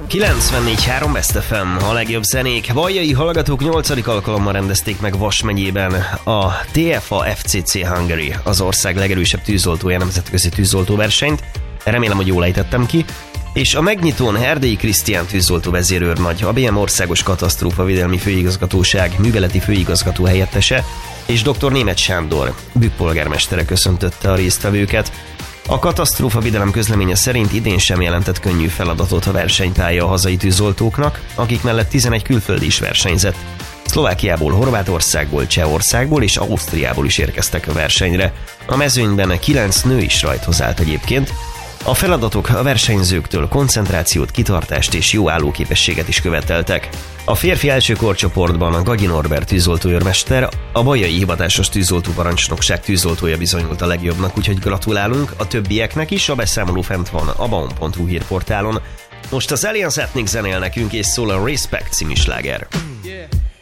94.3 Best FM, a legjobb zenék. Vajjai hallgatók 8. alkalommal rendezték meg Vas megyében a TFA FCC Hungary, az ország legerősebb tűzoltója nemzetközi tűzoltóversenyt. Remélem, hogy jól ejtettem ki. És a megnyitón Erdélyi Krisztián tűzoltó vezérőrnagy, a BM Országos Katasztrófavédelmi Főigazgatóság műveleti főigazgató helyettese és dr. Németh Sándor bükkpolgármestere köszöntötte a résztvevőket. A katasztrófavédelem közleménye szerint idén sem jelentett könnyű feladatot a versenypálya a hazai tűzoltóknak, akik mellett 11 külföldi is versenyzett. Szlovákiából, Horvátországból, Csehországból és Ausztriából is érkeztek a versenyre. A mezőnyben 9 nő is rajthoz állt egyébként. A feladatok a versenyzőktől koncentrációt, kitartást és jó állóképességet is követeltek. A férfi első korcsoportban a Gagyi Norbert tűzoltóőrmester, a Bajai Hivatásos Tűzoltóparancsnokság tűzoltója bizonyult a legjobbnak, úgyhogy gratulálunk a többieknek is, a beszámoló fent van a baum.hu hírportálon. Most az Alien Ethnic zenél nekünk és szól a Respect című sláger.